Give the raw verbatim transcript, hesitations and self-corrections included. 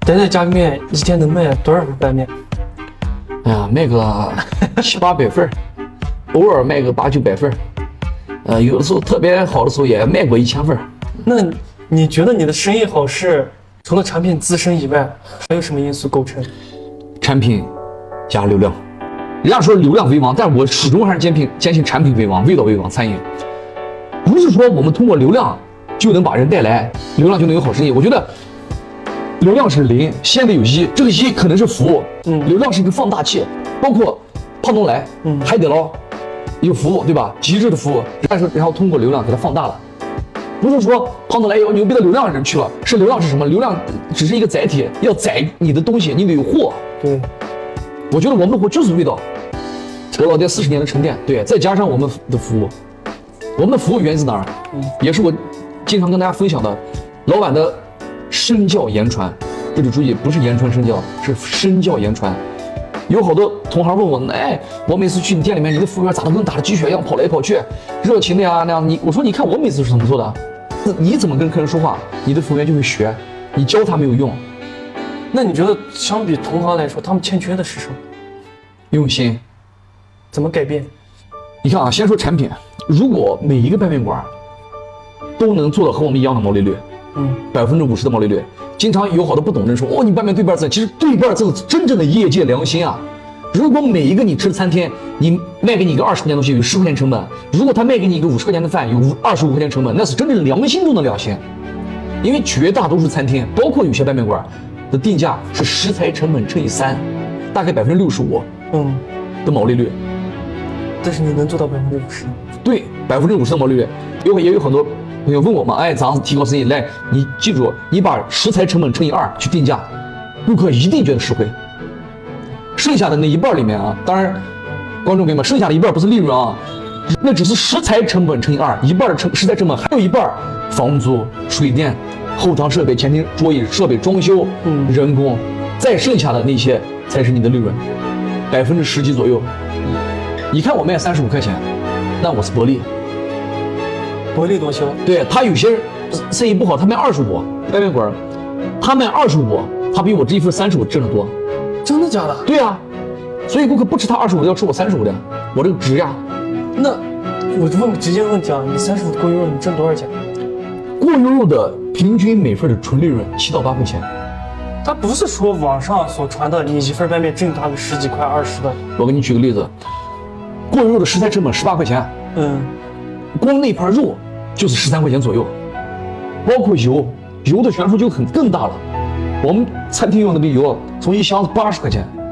在这家里面一天能卖多少份拌面？ 哎呀，卖个七八百份，偶尔卖个八九百份，呃，有的时候特别好的时候也卖过一千份。 那你觉得你的生意好是除了产品自身以外，还有什么因素构成？ 产品加流量。人家说流量为王，但我始终还是坚信坚信产品为王，味道为王。餐饮不是说我们通过流量就能把人带来，流量就能有好生意。我觉得流量是零，先得有一，这个一可能是服务，嗯，流量是一个放大器，包括胖东来，嗯，海底捞有服务，对吧？极致的服务，但是然后通过流量给它放大了。不是说胖东来有牛逼的流量人去了，是流量是什么？流量只是一个载体，要载你的东西，你得有货。 对， 我觉得我们的货就是味道。我老爹四十年的沉淀，对，再加上我们的服务，我们的服务源自哪儿？嗯，也是我经常跟大家分享的，老板的身教言传。这里注意，不是言传身教，是身教言传。有好多同行问我，哎，我每次去你店里面，你的服务员咋的跟打了鸡血一样跑来跑去，热情的呀那样。你我说你看我每次是怎么做的，那你怎么跟客人说话，你的服务员就会学，你教他没有用。 那你觉得相比同行来说，他们欠缺的是什么？ 用心。 怎么改变？ 你看啊，先说产品，如果每一个拌面馆都能做到和我们一样的毛利率，嗯，百分之五十的毛利率，经常有好多不懂的人说，哦，你拌面对半赠，其实对半赠真正的业界良心啊。如果每一个你吃的餐厅，你卖给你一个二十块钱的东西有十块钱成本，如果他卖给你一个五十块钱的饭有二十五块钱成本，那是真正良心中的良心。因为绝大多数餐厅，包括有些拌面馆的定价是食材成本乘以三，大概百分之六十五，嗯，的毛利率。 但是你能做到百分之五十？ 对，百分之五十的毛利率。有也有很多朋友问我嘛，哎，咋样提高生意？来，你记住，你把食材成本乘以二去定价，顾客一定觉得实惠。剩下的那一半里面啊，当然，观众朋友们，剩下的一半不是利润啊，那只是食材成本乘以二，一半的成食材成本，还有一半房租、水电、后堂设备、前厅桌椅设备、装修、嗯、人工，再剩下的那些才是你的利润，百分之十几左右。你看我卖三十五块钱，那我是薄利， 薄利多销。 对，他有些生意不好，他卖二十五，拌面馆，他卖二十五，他比我这一份三十五挣得多。 真的假的？ 对啊，所以顾客不吃他二十五的，要吃我三十五的，我这个值呀。 那我就问个直接问题啊，你三十五的过油肉你挣多少钱？ 过油肉的平均每份的纯利润七到八块钱。 他不是说网上所传的你一份拌面挣他个十几块二十的。 我给你举个例子。过油肉的食材成本十八块钱，嗯，光那盘肉就是十三块钱左右，包括油，油的悬殊就很更大了。我们餐厅用的那油，从一箱子八十块钱